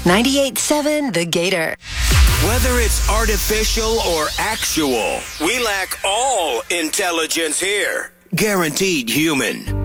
98.7 The Gator. Whether it's artificial or actual, we lack all intelligence here. Guaranteed human.